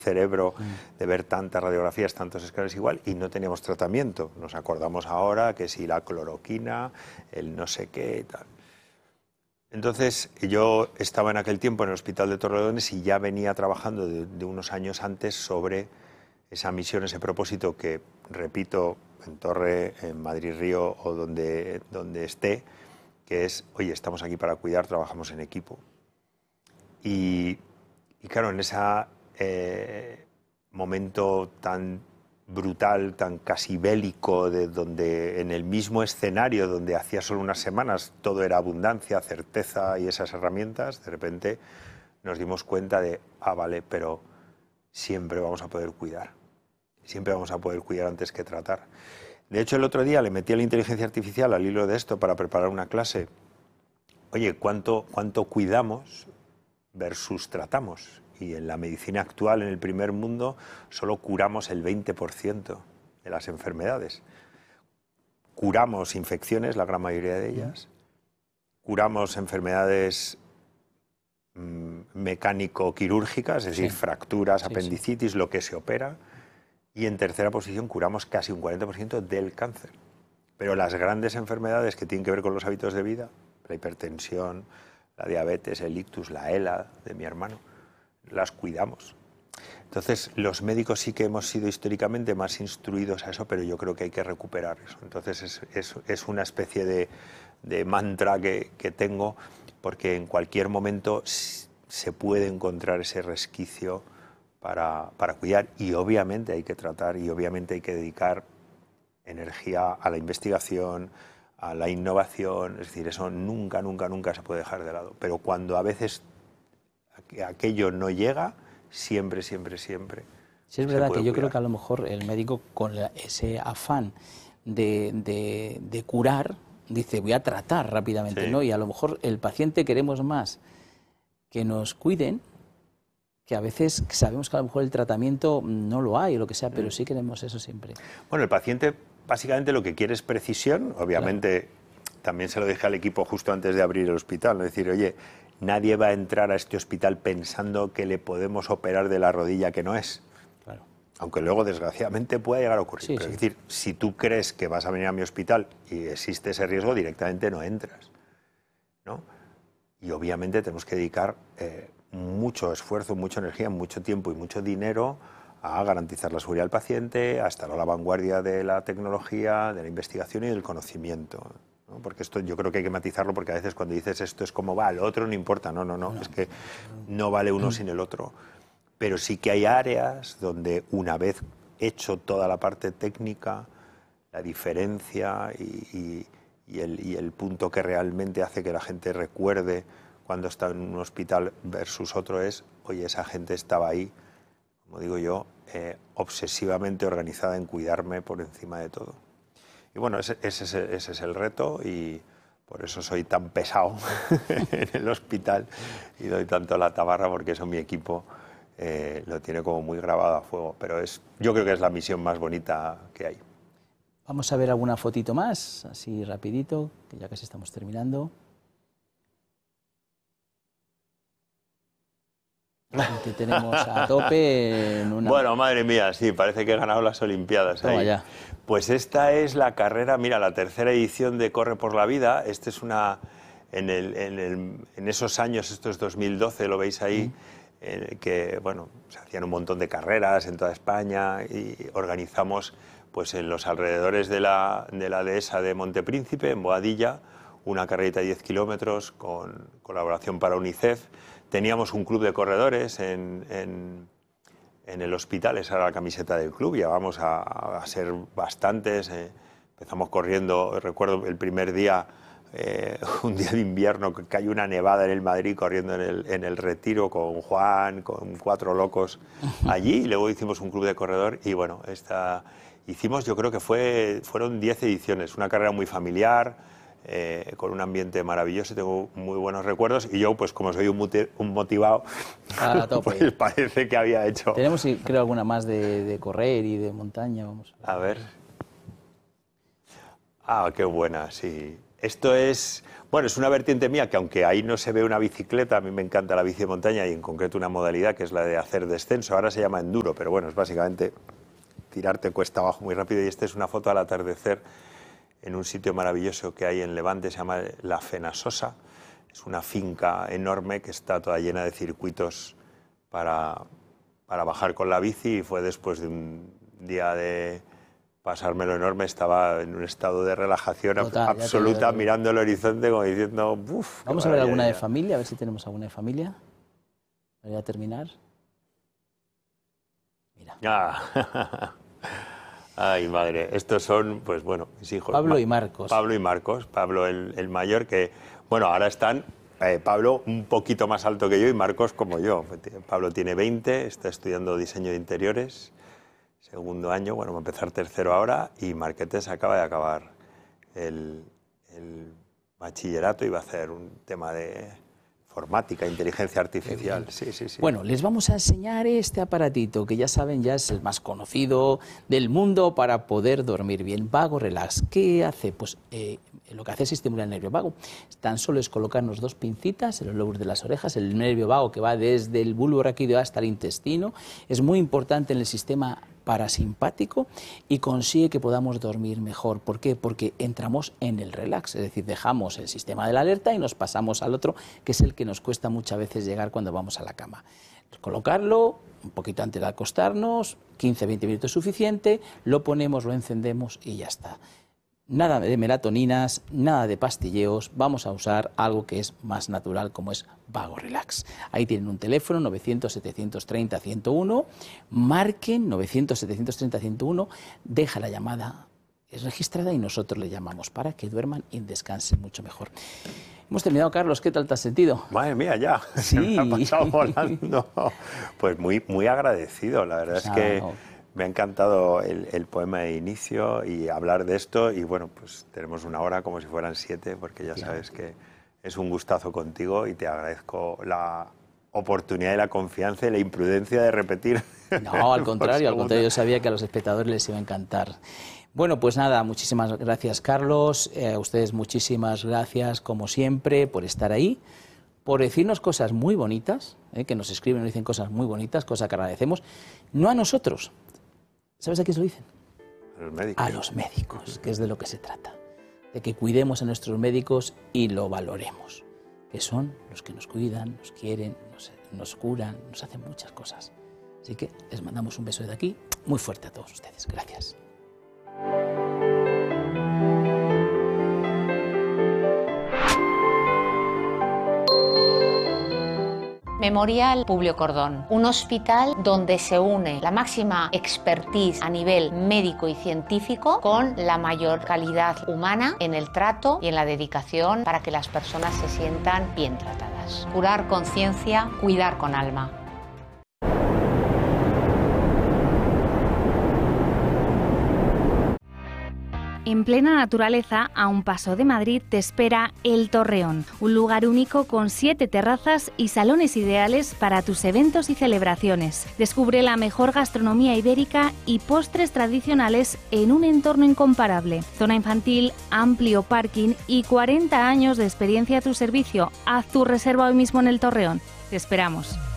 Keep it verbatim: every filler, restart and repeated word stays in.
cerebro de ver tantas radiografías, tantos escáneres igual, y no teníamos tratamiento. Nos acordamos ahora que si la cloroquina, el no sé qué y tal. Entonces, yo estaba en aquel tiempo en el Hospital de Torrelodones y ya venía trabajando de, de unos años antes sobre esa misión, ese propósito que, repito, en Torre, en Madrid Río o donde, donde esté, que es, oye, estamos aquí para cuidar, trabajamos en equipo. Y, y claro, en ese eh, momento tan brutal, tan casi bélico, de donde en el mismo escenario donde hacía solo unas semanas todo era abundancia, certeza y esas herramientas, de repente nos dimos cuenta de, ah, vale, pero siempre vamos a poder cuidar, siempre vamos a poder cuidar antes que tratar. De hecho, el otro día le metí a la inteligencia artificial al hilo de esto para preparar una clase. Oye, ¿cuánto, cuánto cuidamos versus tratamos? Y en la medicina actual, en el primer mundo, solo curamos el veinte por ciento de las enfermedades. Curamos infecciones, la gran mayoría de ellas. Curamos enfermedades mmm, mecánico-quirúrgicas, es decir, sí. fracturas, sí, apendicitis, sí. lo que se opera. Y en tercera posición, curamos casi un cuarenta por ciento del cáncer. Pero las grandes enfermedades que tienen que ver con los hábitos de vida, la hipertensión, la diabetes, el ictus, la ELA de mi hermano, las cuidamos. Entonces, los médicos sí que hemos sido históricamente más instruidos a eso, pero yo creo que hay que recuperar eso. Entonces, es, es, es una especie de, de mantra que, que tengo, porque en cualquier momento se puede encontrar ese resquicio para, para cuidar, y obviamente hay que tratar, y obviamente hay que dedicar energía a la investigación, a la innovación, es decir, eso nunca, nunca, nunca se puede dejar de lado. Pero cuando a veces aquello no llega, siempre, siempre, siempre. Sí, es verdad que yo cuidar. creo que a lo mejor el médico con la, ese afán de, de, de curar, dice voy a tratar rápidamente, sí. ¿no? Y a lo mejor el paciente queremos más que nos cuiden, que a veces sabemos que a lo mejor el tratamiento no lo hay o lo que sea, pero mm. sí queremos eso siempre. Bueno, el paciente básicamente lo que quiere es precisión, obviamente claro. también se lo dije al equipo justo antes de abrir el hospital, ¿no? Es decir, oye, nadie va a entrar a este hospital pensando que le podemos operar de la rodilla que no es. Claro. Aunque luego, desgraciadamente, pueda llegar a ocurrir. Sí, Pero sí. Es decir, si tú crees que vas a venir a mi hospital y existe ese riesgo, directamente no entras, ¿no? Y obviamente tenemos que dedicar eh, mucho esfuerzo, mucha energía, mucho tiempo y mucho dinero a garantizar la seguridad del paciente, a estar a la vanguardia de la tecnología, de la investigación y del conocimiento. ¿No? Porque esto yo creo que hay que matizarlo, porque a veces cuando dices esto es como va, el otro no importa, no, no, no, no. es que no vale uno sin el otro. Pero sí que hay áreas donde una vez hecho toda la parte técnica, la diferencia y, y, y, el, y el punto que realmente hace que la gente recuerde cuando está en un hospital versus otro es, oye, esa gente estaba ahí, como digo yo, eh, obsesivamente organizada en cuidarme por encima de todo. Y bueno, ese, ese, es el, ese es el reto y por eso soy tan pesado en el hospital y doy tanto la tabarra, porque eso mi equipo eh, lo tiene como muy grabado a fuego. Pero es, yo creo que es la misión más bonita que hay. Vamos a ver alguna fotito más, así rapidito, que ya casi estamos terminando. Que tenemos a tope en una... Bueno, madre mía, sí, parece que he ganado las Olimpiadas ahí. Ya. Pues esta es la carrera, mira, la tercera edición de Corre por la Vida. Esta es una, en, el, en, el, en esos años, esto es dos mil doce, lo veis ahí, mm. eh, que, bueno, se hacían un montón de carreras en toda España y organizamos, pues en los alrededores de la, de la dehesa de Montepríncipe, en Boadilla, una carrerita de diez kilómetros con colaboración para UNICEF. Teníamos un club de corredores en, en, en el hospital, esa era la camiseta del club, llegábamos a, a ser bastantes, eh, empezamos corriendo, recuerdo el primer día, eh, un día de invierno, que cayó una nevada en el Madrid, corriendo en el, en el Retiro con Juan, con cuatro locos allí, y luego hicimos un club de corredor y bueno, esta, hicimos, yo creo que fue, fueron diez ediciones, una carrera muy familiar, Eh, con un ambiente maravilloso, tengo muy buenos recuerdos y yo, pues como soy un, un motivado, a tope. Pues parece que había hecho... Tenemos, creo, alguna más de, de correr y de montaña, vamos. A ver... Ah, qué buena, sí. Esto es, bueno, es una vertiente mía que aunque ahí no se ve una bicicleta, a mí me encanta la bici de montaña y en concreto una modalidad que es la de hacer descenso, ahora se llama enduro, pero bueno, es básicamente tirarte cuesta abajo muy rápido y esta es una foto al atardecer en un sitio maravilloso que hay en Levante, se llama La Fenasosa, es una finca enorme que está toda llena de circuitos para, para bajar con la bici y fue después de un día de pasármelo enorme, estaba en un estado de relajación Total, absoluta, mirando el horizonte como diciendo, uff. Vamos a ver alguna de familia, a ver si tenemos alguna de familia. Voy a terminar. Mira. Ah. Ay, madre, estos son, pues bueno, mis hijos. Pablo y Marcos. Pablo y Marcos, Pablo el, el mayor, que, bueno, ahora están, eh, Pablo un poquito más alto que yo y Marcos como yo. Pablo tiene veinte, está estudiando diseño de interiores, segundo año, bueno, va a empezar tercero ahora, y Marquetes acaba de acabar el, el bachillerato y va a hacer un tema de informática, inteligencia artificial. Sí, sí, sí. Bueno, les vamos a enseñar este aparatito que ya saben, ya es el más conocido del mundo para poder dormir bien. Vago Relax. ¿Qué hace? Pues eh, lo que hace es estimular el nervio vago. Tan solo es colocarnos dos pincitas en los lóbulos de las orejas, el nervio vago que va desde el bulbo raquídeo hasta el intestino. Es muy importante en el sistema parasimpático y consigue que podamos dormir mejor. ¿Por qué? Porque entramos en el relax, es decir, dejamos el sistema de la alerta y nos pasamos al otro, que es el que nos cuesta muchas veces llegar cuando vamos a la cama. Colocarlo un poquito antes de acostarnos, quince a veinte minutos es suficiente, lo ponemos, lo encendemos y ya está. Nada de melatoninas, nada de pastilleos, vamos a usar algo que es más natural como es Vago Relax. Ahí tienen un teléfono novecientos, setecientos treinta, ciento uno, marquen novecientos, setecientos treinta, ciento uno, deja la llamada, es registrada y nosotros le llamamos para que duerman y descansen mucho mejor. Hemos terminado, Carlos, ¿qué tal te has sentido? Madre mía, ya, sí. me ha pasado volando. Pues muy, muy agradecido, la verdad pues es nada, que... No. Me ha encantado el, el poema de inicio y hablar de esto y bueno, pues tenemos una hora como si fueran siete porque ya sabes que es un gustazo contigo y te agradezco la oportunidad y la confianza y la imprudencia de repetir. No, al contrario, al contrario, yo sabía que a los espectadores les iba a encantar. Bueno, pues nada, muchísimas gracias, Carlos, eh, a ustedes muchísimas gracias como siempre por estar ahí, por decirnos cosas muy bonitas, eh, que nos escriben y nos dicen cosas muy bonitas, cosa que agradecemos, no a nosotros. ¿Sabes a quién se lo dicen? A los médicos. A los médicos, que es de lo que se trata. De que cuidemos a nuestros médicos y lo valoremos. Que son los que nos cuidan, nos quieren, nos, nos curan, nos hacen muchas cosas. Así que les mandamos un beso de aquí, muy fuerte a todos ustedes. Gracias. Memorial Publio Cordón, un hospital donde se une la máxima expertise a nivel médico y científico con la mayor calidad humana en el trato y en la dedicación para que las personas se sientan bien tratadas. Curar con ciencia, cuidar con alma. En plena naturaleza, a un paso de Madrid, te espera El Torreón, un lugar único con siete terrazas y salones ideales para tus eventos y celebraciones. Descubre la mejor gastronomía ibérica y postres tradicionales en un entorno incomparable. Zona infantil, amplio parking y cuarenta años de experiencia a tu servicio. Haz tu reserva hoy mismo en El Torreón. Te esperamos.